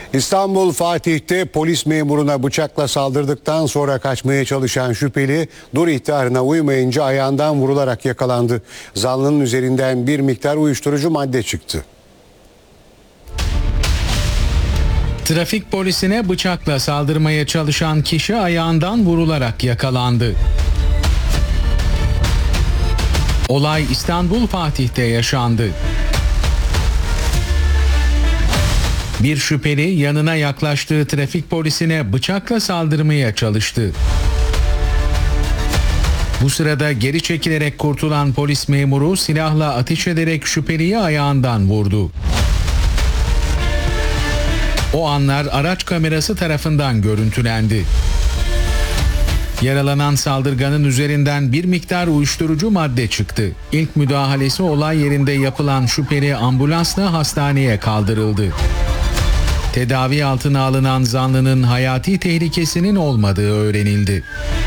İstanbul Fatih'te polis memuruna bıçakla saldırdıktan sonra kaçmaya çalışan şüpheli dur ihtarına uymayınca ayağından vurularak yakalandı. Zanlının üzerinden bir miktar uyuşturucu madde çıktı. Trafik polisine bıçakla saldırmaya çalışan kişi ayağından vurularak yakalandı. Olay İstanbul Fatih'te yaşandı. Bir şüpheli yanına yaklaştığı trafik polisine bıçakla saldırmaya çalıştı. Bu sırada geri çekilerek kurtulan polis memuru silahla ateş ederek şüpheliyi ayağından vurdu. O anlar araç kamerası tarafından görüntülendi. Yaralanan saldırganın üzerinden bir miktar uyuşturucu madde çıktı. İlk müdahalesi olay yerinde yapılan şüpheli ambulansla hastaneye kaldırıldı. Tedavi altına alınan zanlının hayati tehlikesinin olmadığı öğrenildi.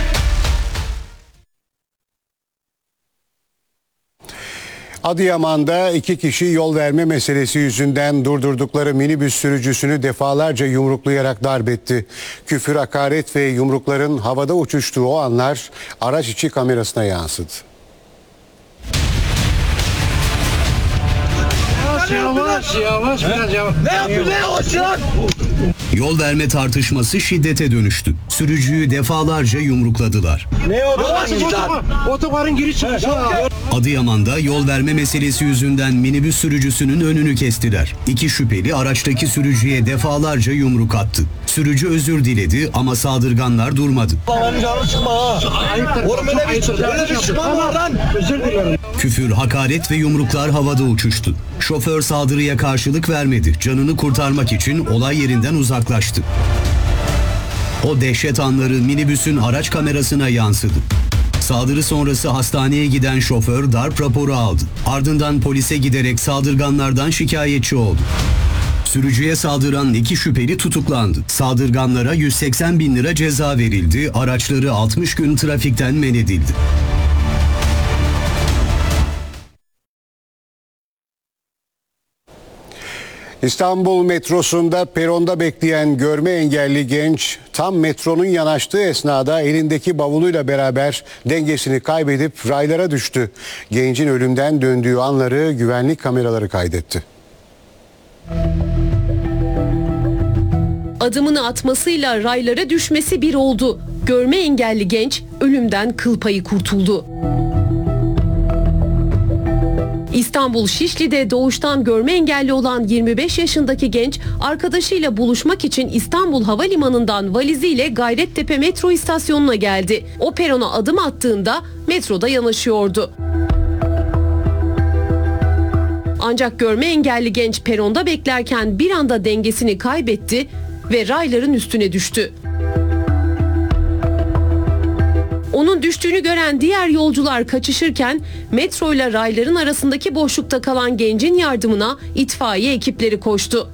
Adıyaman'da iki kişi yol verme meselesi yüzünden durdurdukları minibüs sürücüsünü defalarca yumruklayarak darp etti. Küfür, hakaret ve yumrukların havada uçuştuğu o anlar araç içi kamerasına yansıdı. Yavaş biraz yavaş. Ne yapıyorsun yavaş lan? Yol verme tartışması şiddete dönüştü. Sürücüyü defalarca yumrukladılar. Ne o? Otogarın giriş çıkışı. Adıyaman'da yol verme meselesi yüzünden minibüs sürücüsünün önünü kestiler. İki şüpheli araçtaki sürücüye defalarca yumruk attı. Sürücü özür diledi ama saldırganlar durmadı. Oğlum öyle bir çıkma var lan. Özür dilerim. Küfür, hakaret ve yumruklar havada uçuştu. Şoför saldırıya karşılık vermedi. Canını kurtarmak için olay yerinden uzaklaştı. O dehşet anları minibüsün araç kamerasına yansıdı. Saldırı sonrası hastaneye giden şoför darp raporu aldı. Ardından polise giderek saldırganlardan şikayetçi oldu. Sürücüye saldıran iki şüpheli tutuklandı. Saldırganlara 180 bin lira ceza verildi. Araçları 60 gün trafikten men edildi. İstanbul metrosunda peronda bekleyen görme engelli genç tam metronun yanaştığı esnada elindeki bavuluyla beraber dengesini kaybedip raylara düştü. Gencin ölümden döndüğü anları güvenlik kameraları kaydetti. Adımını atmasıyla raylara düşmesi bir oldu. Görme engelli genç ölümden kıl payı kurtuldu. İstanbul Şişli'de doğuştan görme engelli olan 25 yaşındaki genç arkadaşıyla buluşmak için İstanbul Havalimanı'ndan valiziyle Gayrettepe metro istasyonuna geldi. O perona adım attığında metroda yanaşıyordu. Ancak görme engelli genç peronda beklerken bir anda dengesini kaybetti ve rayların üstüne düştü. Onun düştüğünü gören diğer yolcular kaçışırken metro ile rayların arasındaki boşlukta kalan gencin yardımına itfaiye ekipleri koştu.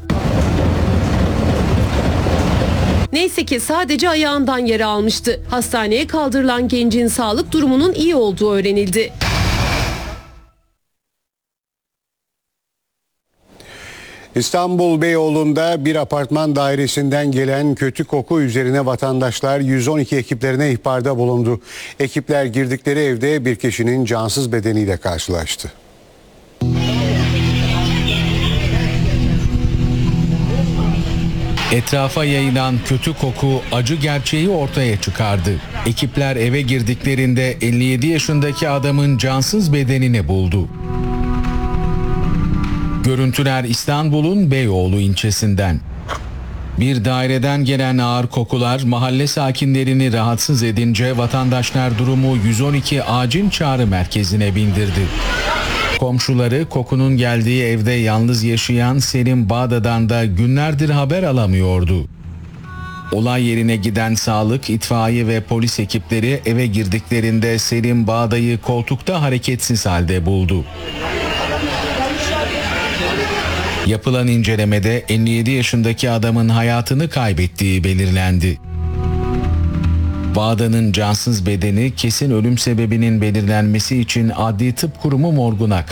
Neyse ki sadece ayağından yara almıştı. Hastaneye kaldırılan gencin sağlık durumunun iyi olduğu öğrenildi. İstanbul Beyoğlu'nda bir apartman dairesinden gelen kötü koku üzerine vatandaşlar 112 ekiplerine ihbarda bulundu. Ekipler girdikleri evde bir kişinin cansız bedeniyle karşılaştı. Etrafa yayılan kötü koku acı gerçeği ortaya çıkardı. Ekipler eve girdiklerinde 57 yaşındaki adamın cansız bedenini buldu. Görüntüler İstanbul'un Beyoğlu ilçesinden. Bir daireden gelen ağır kokular mahalle sakinlerini rahatsız edince vatandaşlar durumu 112 acil çağrı merkezine bildirdi. Komşuları kokunun geldiği evde yalnız yaşayan Selim Bağda'dan da günlerdir haber alamıyordu. Olay yerine giden sağlık, itfaiye ve polis ekipleri eve girdiklerinde Selim Bağda'yı koltukta hareketsiz halde buldu. Yapılan incelemede 57 yaşındaki adamın hayatını kaybettiği belirlendi. Bağda'nın cansız bedeni kesin ölüm sebebinin belirlenmesi için Adli Tıp Kurumu morguna